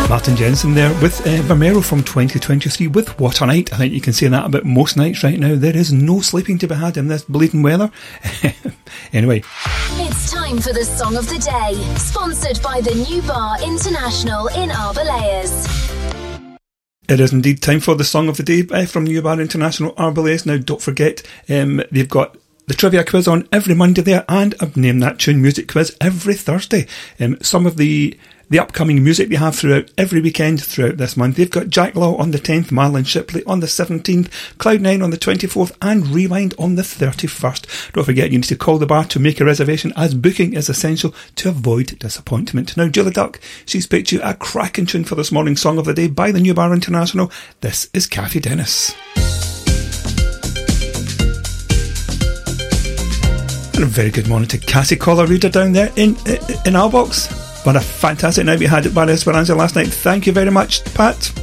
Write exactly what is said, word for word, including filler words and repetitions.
Martin Jensen there with uh, Vermeero from twenty twenty-three with What a Night. I think you can say that about most nights right now. There is no sleeping to be had in this bleeding weather. Anyway. It's time for the Song of the Day, sponsored by the New Bar International in Arboleas. It is indeed time for the Song of the Day uh, from New Bar International Arboleas. Now, don't forget, um, they've got the trivia quiz on every Monday there, and a Name That Tune music quiz every Thursday. Um, some of the the upcoming music they have throughout every weekend throughout this month. They've got Jack Law on the tenth, Marlon Shipley on the seventeenth, Cloud nine on the twenty-fourth, and Rewind on the thirty-first. Don't forget, you need to call the bar to make a reservation, as booking is essential to avoid disappointment. Now, Julie Duck, she's picked you a cracking tune for this morning's Song of the Day by the New Bar International. This is Kathy Dennis. And a very good morning to Cassie Collar-Reader down there in in our box. What a fantastic night we had at Bar Esperanza last night. Thank you very much, Pat.